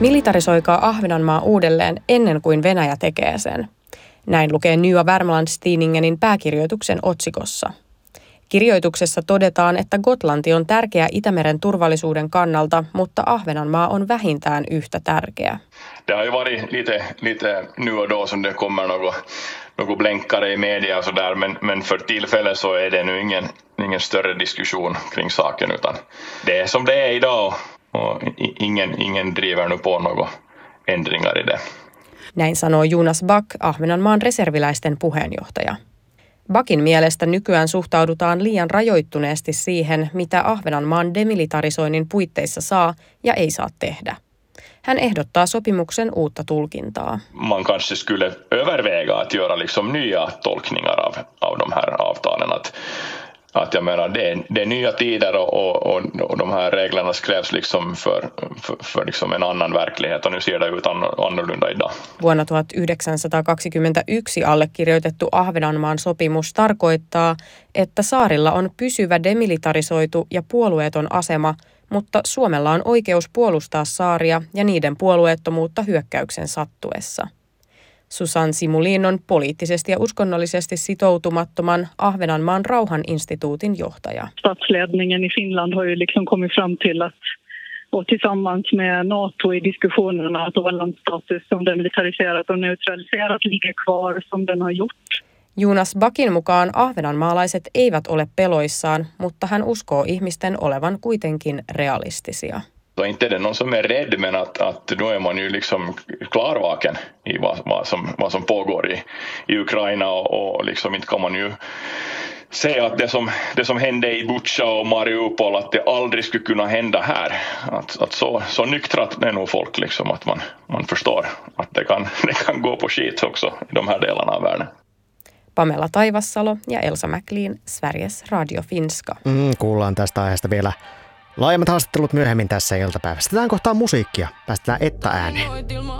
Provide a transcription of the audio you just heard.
Militarisoikaa Ahvenanmaa uudelleen ennen kuin Venäjä tekee sen. Näin lukee Nya Wermlandstidningenin pääkirjoituksen otsikossa. Kirjoituksessa todetaan, että Gotlanti on tärkeä Itämeren turvallisuuden kannalta, mutta Ahvenanmaa on vähintään yhtä tärkeä. Det har ju varit lite nu och då som det kommer något blänkare i media och så där, men för tillfället så är det nu ingen större diskussion kring saken, utan det är som det är idag och ingen driver nu på några ändringar i det. Näin sanoo Jonas Back, Ahvenanmaan reserviläisten puheenjohtaja. Backin mielestä nykyään suhtaudutaan liian rajoittuneesti siihen, mitä Ahvenanmaan demilitarisoinnin puitteissa saa ja ei saa tehdä. Hän ehdottaa sopimuksen uutta tulkintaa. Man kanske skulle överväga att göra liksom nya tolkningar av de här avtalen. Att jag menar, det är nya tider och de här reglerna skrevs liksom för liksom en annan verklighet, och nu ser det ut annorlunda idag. Vuonna 1921 allekirjoitettu Ahvenanmaan sopimus tarkoittaa, että saarilla on pysyvä demilitarisoitu ja puolueeton asema, mutta Suomella on oikeus puolustaa saaria ja niiden puolueettomuutta hyökkäyksen sattuessa. Susan Simulin on poliittisesti ja uskonnollisesti sitoutumattoman Ahvenanmaan rauhaninstituutin johtaja. Statsledningen i Finland har ju liksom kommit fram till att, och tillsammans med NATO i diskussionerna, att Ålands status som demilitariserat och neutraliserat ligger kvar som den har gjort. Jonas Backin mukaan ahvenanmaalaiset eivät ole peloissaan, mutta hän uskoo ihmisten olevan kuitenkin realistisia. Inte är det någon som är rädd, men att då är man ju liksom klarvaken i vad som pågår i Ukraina, och liksom inte kan man ju säga att det som hände i Bucha och Mariupol, att det aldrig skulle kunna hända här. Att så nyktrat är nog folk liksom, att man förstår att det kan gå på skit också i de här delarna av världen. Pamela Taivassalo ja Elsa Mäklin, Sveriges Radio Finska. Kuullaan tästä aiheesta vielä laajemmat haastattelut myöhemmin tässä iltapäivässä. Tähän kohtaan musiikkia. Päästetään Etta ääneen.